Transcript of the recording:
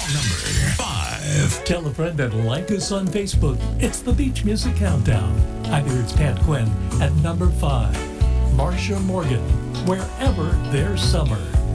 Number 5. Tell a friend and like us on Facebook. It's the Beach Music Countdown. I'm here, it's Pat Quinn at number 5. Marsha Morgan, Wherever There's Summer.